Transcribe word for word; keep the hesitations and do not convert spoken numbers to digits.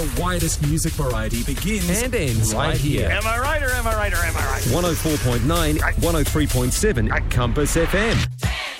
The widest music variety begins and ends right here. Am I right or am I right or am I right? one oh four point nine, one oh three point seven, Compass F M.